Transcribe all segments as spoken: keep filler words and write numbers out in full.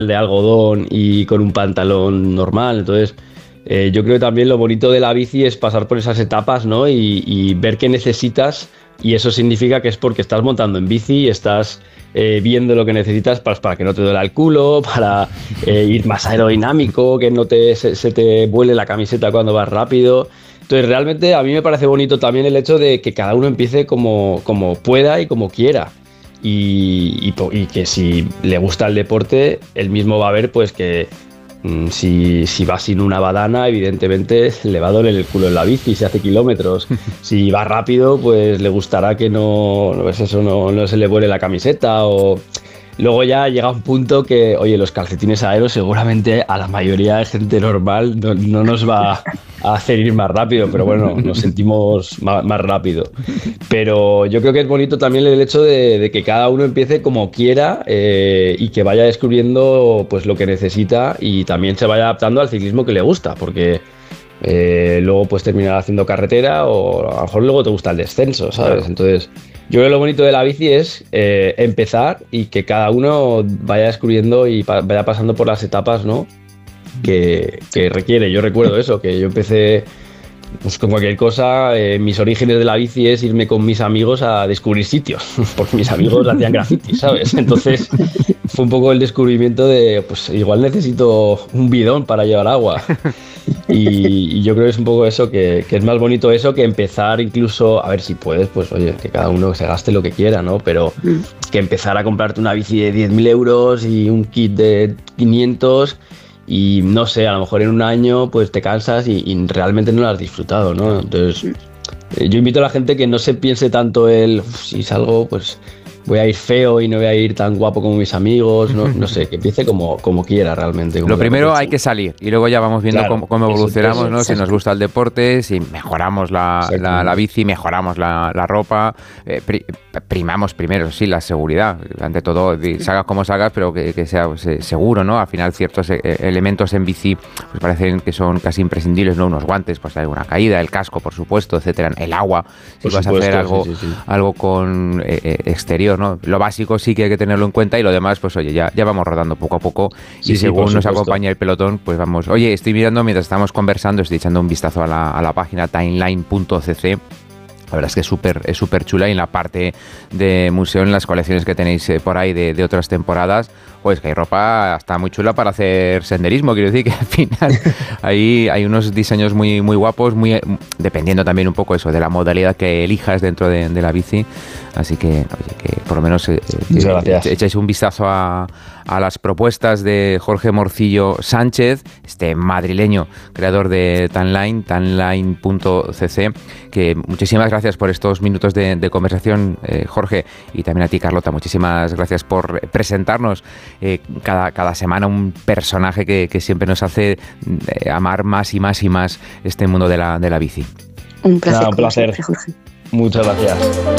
de algodón y con un pantalón normal. Entonces, eh, yo creo que también lo bonito de la bici es pasar por esas etapas, ¿no? Y, y ver qué necesitas, y eso significa que es porque estás montando en bici y estás eh, viendo lo que necesitas para, para que no te duela el culo, para eh, ir más aerodinámico, que no te, se, se te vuele la camiseta cuando vas rápido. Entonces, realmente a mí me parece bonito también el hecho de que cada uno empiece como, como pueda y como quiera. Y, y, y que si le gusta el deporte, él mismo va a ver pues que mmm, si, si va sin una badana, evidentemente le va a doler el culo en la bici si hace kilómetros. Si va rápido, pues le gustará que no, no, eso, no, no se le vuele la camiseta. O luego ya llega un punto que, oye, los calcetines aeros seguramente a la mayoría de gente normal no, no nos va a hacer ir más rápido, pero bueno, nos sentimos más, más rápido. Pero yo creo que es bonito también el hecho de, de que cada uno empiece como quiera eh, y que vaya descubriendo pues lo que necesita y también se vaya adaptando al ciclismo que le gusta, porque eh, luego puedes terminar haciendo carretera o a lo mejor luego te gusta el descenso, ¿sabes? Entonces, yo creo que lo bonito de la bici es eh, empezar y que cada uno vaya descubriendo y pa- vaya pasando por las etapas, ¿no? Que, que requiere. Yo recuerdo eso, que yo empecé pues con cualquier cosa. Eh, mis orígenes de la bici es irme con mis amigos a descubrir sitios, porque mis amigos hacían graffiti, ¿sabes? Entonces fue un poco el descubrimiento de, pues igual necesito un bidón para llevar agua. Y, y yo creo que es un poco eso, que, que es más bonito eso que empezar incluso, a ver si puedes, pues oye, que cada uno se gaste lo que quiera, ¿no? Pero que empezar a comprarte una bici de diez mil euros y un kit de quinientos y no sé, a lo mejor en un año pues te cansas y, y realmente no lo has disfrutado, ¿no? Entonces eh, yo invito a la gente que no se piense tanto el, si salgo pues voy a ir feo y no voy a ir tan guapo como mis amigos, no, no sé, que empiece como, como quiera realmente. Como Lo primero hay que salir y luego ya vamos viendo claro, cómo, cómo evolucionamos, eso, eso, ¿no? Si nos gusta el deporte, si mejoramos la, la, la bici, mejoramos la, la ropa, eh, pri, primamos primero, sí, la seguridad, ante todo, salgas como salgas, pero que, que sea seguro, ¿no? Al final ciertos elementos en bici pues parecen que son casi imprescindibles, ¿no? Unos guantes, pues hay una caída, el casco, por supuesto, etcétera, el agua, si por vas supuesto, a hacer algo, sí, sí, sí. algo con eh, exterior, ¿no? Lo básico sí que hay que tenerlo en cuenta y lo demás, pues oye, ya, ya vamos rodando poco a poco y sí, según sí, nos supuesto. acompaña el pelotón, pues vamos. Oye, estoy mirando mientras estamos conversando, estoy echando un vistazo a la, a la página timeline punto c c. La verdad es que es súper es súper chula y en la parte de museo, en las colecciones que tenéis eh, por ahí de, de otras temporadas, pues que hay ropa hasta muy chula para hacer senderismo, quiero decir que al final ahí hay unos diseños muy muy guapos, muy dependiendo también un poco eso de la modalidad que elijas dentro de, de la bici, así que oye, que por lo menos eh, eh, echáis un vistazo a, a las propuestas de Jorge Morcillo Sánchez, este madrileño creador de Tanline, timeline punto c c, que muchísimas gracias por estos minutos de, de conversación, eh, Jorge, y también a ti, Carlota, muchísimas gracias por presentarnos eh, cada, cada semana un personaje que, que siempre nos hace eh, amar más y más y más este mundo de la, de la bici. Un placer. Nada, un placer. Siempre, Jorge. Muchas gracias.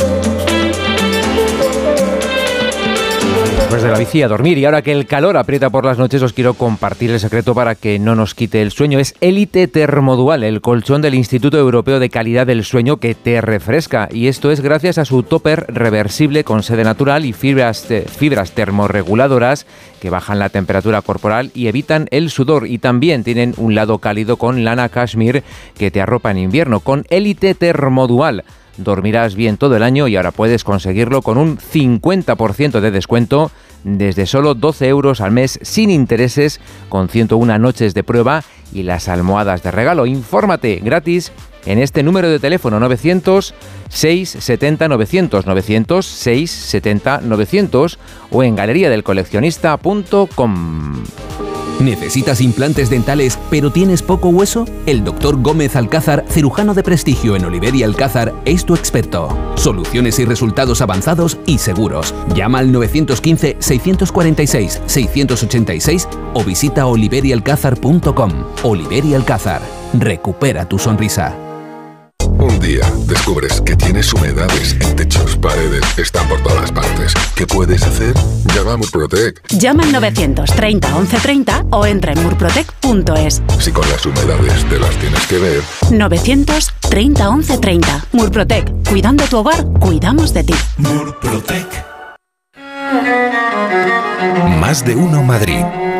Pues de la bici a dormir. Y ahora que el calor aprieta por las noches, os quiero compartir el secreto para que no nos quite el sueño. Es Elite Termodual, el colchón del Instituto Europeo de Calidad del Sueño que te refresca. Y esto es gracias a su topper reversible con sede natural y fibras, fibras termorreguladoras que bajan la temperatura corporal y evitan el sudor. Y también tienen un lado cálido con lana cashmere que te arropa en invierno. Con Elite Termodual dormirás bien todo el año y ahora puedes conseguirlo con un cincuenta por ciento de descuento desde solo doce euros al mes sin intereses, con ciento una noches de prueba y las almohadas de regalo. Infórmate gratis en este número de teléfono novecientos, seiscientos setenta, novecientos, novecientos, seiscientos setenta, novecientos o en galería del coleccionista punto com. ¿Necesitas implantes dentales pero tienes poco hueso? El doctor Gómez Alcázar, cirujano de prestigio en Oliver y Alcázar, es tu experto. Soluciones y resultados avanzados y seguros. Llama al nueve uno cinco, seis cuatro seis, seis ocho seis o visita oliver y alcázar punto com. Oliver y Alcázar. Recupera tu sonrisa. Un día descubres que tienes humedades en techos, paredes, están por todas partes. ¿Qué puedes hacer? Llama a Murprotec. Llama al novecientos treinta, once treinta o entra en murprotec punto es. Si con las humedades te las tienes que ver. novecientos treinta, once treinta. Murprotec. Cuidando tu hogar, cuidamos de ti. Murprotec. Más de uno Madrid.